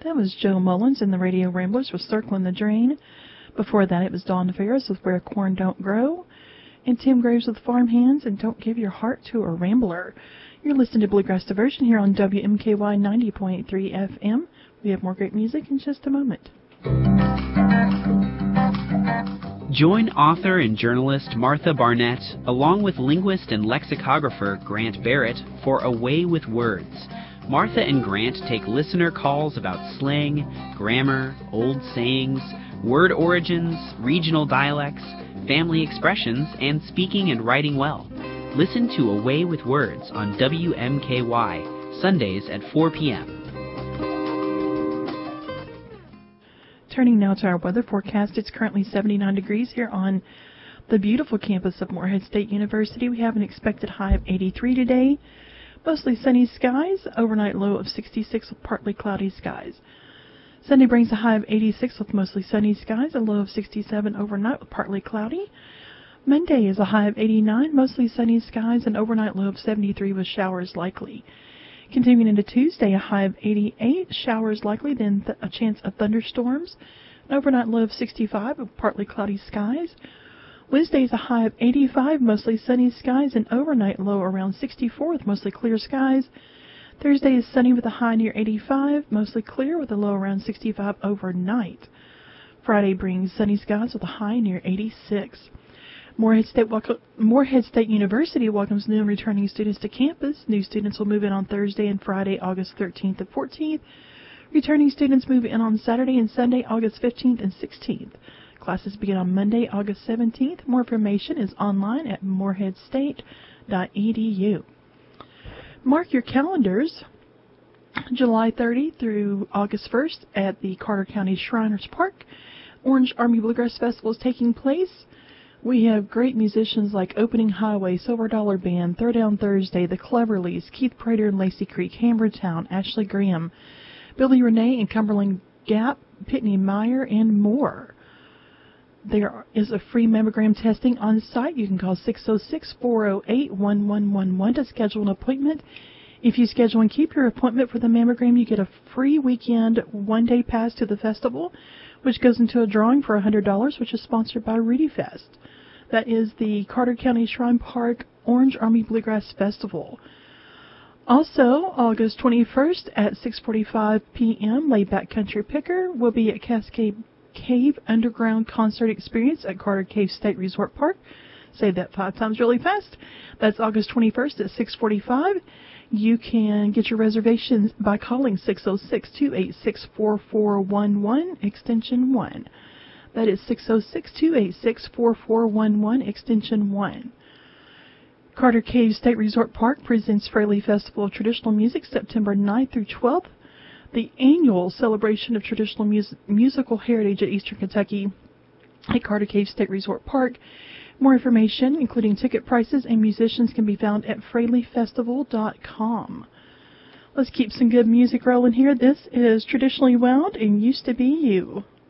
That was Joe Mullins and the Radio Ramblers with Circling the Drain. Before that, it was Dawn Ferris with Where Corn Don't Grow. And Tim Graves with Farm Hands and Don't Give Your Heart to a Rambler. You're listening to Bluegrass Diversion here on WMKY 90.3 FM. We have more great music in just a moment. Join author and journalist Martha Barnett, along with linguist and lexicographer Grant Barrett, for A Way with Words. Martha and Grant take listener calls about slang, grammar, old sayings, word origins, regional dialects, family expressions, and speaking and writing well. Listen to A Way with Words on WMKY, Sundays at 4 p.m. Turning now to our weather forecast, it's currently 79 degrees here on the beautiful campus of Morehead State University. We have an expected high of 83 today. Mostly sunny skies, overnight low of 66 with partly cloudy skies. Sunday brings a high of 86 with mostly sunny skies, a low of 67 overnight with partly cloudy. Monday is a high of 89, mostly sunny skies, and overnight low of 73 with showers likely. Continuing into Tuesday, a high of 88, showers likely, then a chance of thunderstorms, an overnight low of 65 with partly cloudy skies. Wednesday is a high of 85, mostly sunny skies, and overnight low around 64 with mostly clear skies. Thursday is sunny with a high near 85, mostly clear with a low around 65 overnight. Friday brings sunny skies with a high near 86. Morehead State University welcomes new and returning students to campus. New students will move in on Thursday and Friday, August 13th and 14th. Returning students move in on Saturday and Sunday, August 15th and 16th. Classes begin on Monday, August 17th. More information is online at moreheadstate.edu. Mark your calendars. July 30 through August 1st at the Carter County Shriners Park. Orange Army Bluegrass Festival is taking place. We have great musicians like Opening Highway, Silver Dollar Band, Throwdown Thursday, The Cleverleys, Keith Prater and Lacey Creek, Hammertown, Ashley Graham, Billy Renee and Cumberland Gap, Pitney Meyer, and more. There is a free mammogram testing on site. You can call 606-408-1111 to schedule an appointment. If you schedule and keep your appointment for the mammogram, you get a free weekend one-day pass to the festival, which goes into a drawing for $100, which is sponsored by Rudy Fest. That is the Carter County Shrine Park Orange Army Bluegrass Festival. Also, August 21st at 6:45 p.m., Laidback Country Picker will be at Cascade Cave Underground Concert Experience at Carter Cave State Resort Park. Say that 5 times really fast. That's August 21st at 6:45. You can get your reservations by calling 606-286-4411, extension 1. That is 606-286-4411, extension 1. Carter Cave State Resort Park presents Fraley Festival of Traditional Music, September 9th through 12th. The annual celebration of traditional musical heritage at Eastern Kentucky at Carter Cave State Resort Park. More information, including ticket prices and musicians, can be found at fraleyfestival.com. Let's keep some good music rolling here. This is Traditionally Wound and Used to Be You.